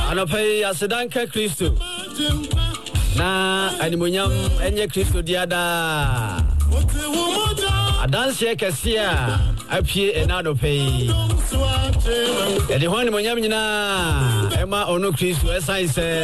Anopai asedanka Kristo. Na animonyam enye Kristo diada. Adanse kesia apie enado pay. Ede ho animonyam nyina ema ono Kristo esan se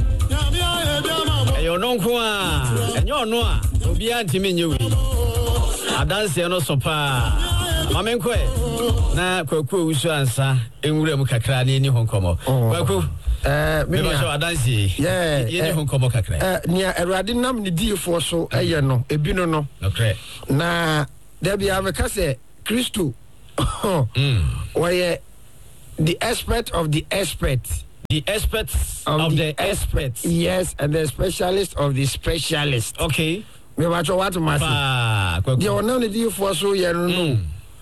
eyo nonko a enye ono a obi antimi nyewi. Adanse no sopa. Mamenkwe na kwaku usu ansa enwure mu kakra ne ni honkomo. Kwaku me ba so adanse ye ni honkomo kakra. Nia Erade nam ni diefo so eye no ebino no. Okay. Na there be have kase Kristo. Where the expert of the experts. The experts of the experts. Yes, and the specialist of the specialist. Okay. Me watch what must. The one the diefo so ye no.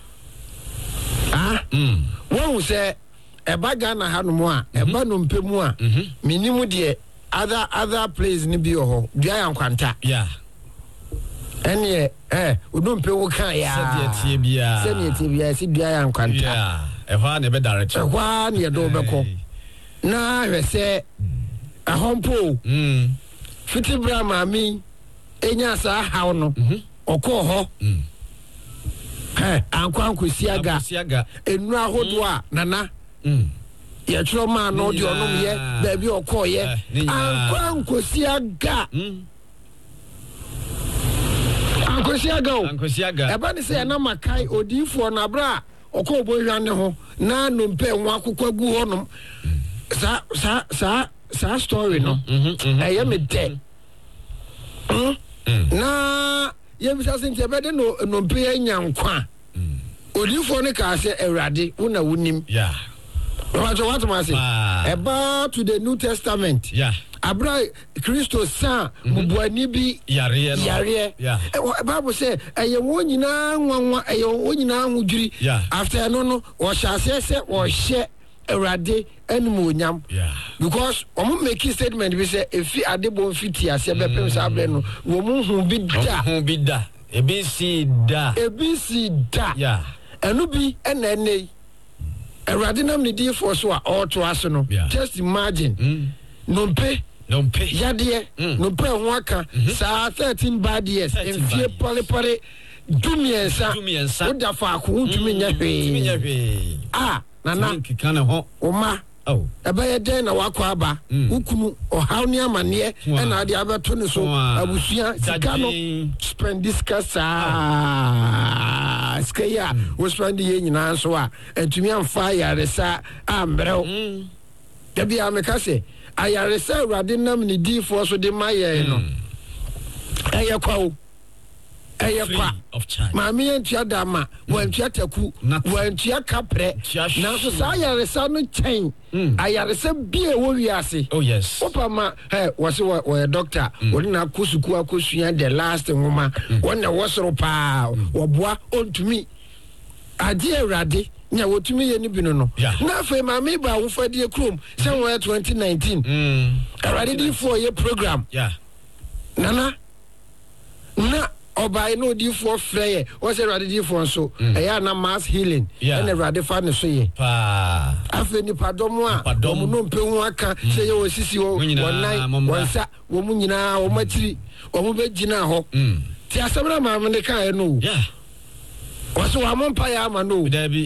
One say a bagana hanumu a eba no mpemu a minimu de other place ni bi ho dua ya nkwanta yeah ene odo mpewu kan ya se die tie bia si dua ya nkwanta yeah ehwa na be direct ehwa na do beko na hwese ahompo fiti bra mami enya sa hawo no okọ ho Ankwasiaga enu ahodo a nana ye tro ma no de onom ye ba bi okoye Ankwasiaga eba ni se na makai odifo na bra okobo hwane ho na no mpe nwa akokwa gu honom sa story no eye me de na ye bisa senche bede no mpe nyankwa odifo ne ka se Erade una wunim yeah what must say about to the New Testament yeah abra Christo sa mubuani bi yare yeah Bible say eye wonyina nwanwa eye wonyina hudwiri after no wo hyase se wo hye Erade enumuonyam because omo make statement bi say efi adebo fiti ase bepem sa abre no wo mu hu bi da ebisi da yeah enu bi enene Erade nam ni die for so a auto aso no just imagine nompe yade nompe ho aka sa 13 bad years in fie pole dumiensa oda fa ko ntumi nya hwe nana kikana ho oma ebe den na wakọ aba ukunu ohaw ni amane na ade abeto ne so abusua sika no spend this kasa skaya we spend ye nyina so a entumi amfa yaresa ambrɛw da bia me kase ayaresa Awurade nam ne difo so de maye no eye kwawo Mami entua dama wantua taku wantua kapre na so sa yaresa no chen ayaresa bie wo wiase oh yes opama wose wo doctor woni na kosuku akosua the last ngoma wona wosoro pa woboa ontumi ade Awurade nya wotumi ye ni bino no na fe mami ba wo fadie krom se wo 2019 Awurade di for ye program nana na Oba no di for frey o se Awurade di for so eya na mass healing and Awurade fa ne so ye afa ni padomo a omo no mpehu aka se ye osisi wo wonai wonsa wo mu nyina wo matiri wo mu begina ho ti asamra ma me kan no o so wa monpa ya ama no da bi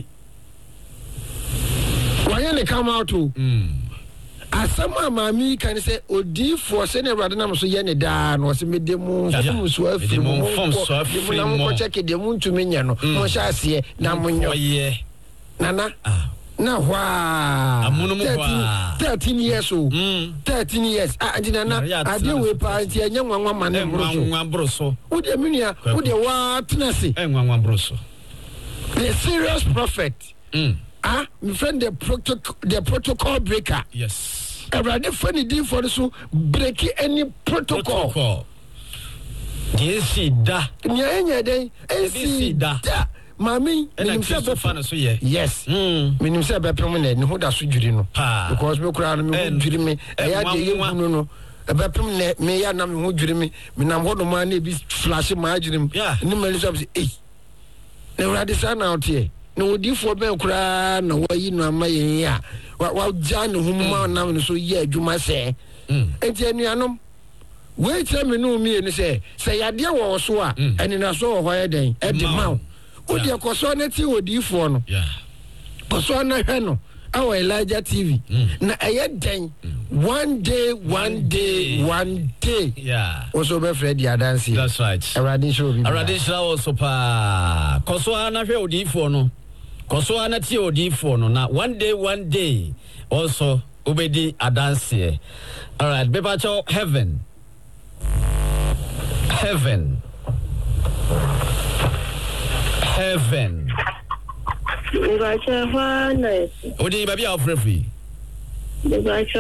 wa ye ne come out asama mami kan se odifo se ne Awurade nam so ye ne da no se medemu so afiri mu na mo check de mu ntumi nya no mo sha ase na monyo nana na hwa 13 years 13 years ajina na ade we pa nti anya nwanwa mane broso ode minia ode wa tenase nwanwa broso the serious prophet my friend the protocol breaker yes Awurade funny din for so break any protocol yes da nya den da mami minim se be fa na so ye yes minim se be pem na ni hoda so dwiri no because me kura no me dwiri me eya de ye hunu no ebe pem na me ya na me ho dwiri me nam hodo ma na bi flash ma adwirim ni mali so be na Awurade sa na otie na odifo ben kura na wayi no amaye ya wa jane humma nam so ye adwuma se enti anuanom we tell me no me ni say yade wo so a eni na so ho ye den e de ma wo de koso na ti odifo no koso na hwe no our Elijah TV na eye den one day yeah also be Fred Adansi. That's right. Aradisha also pa koso na hwe odifo no koso na ti odifo no na one day also obedi Adansi. All right, bebacho heaven Odi baby of free.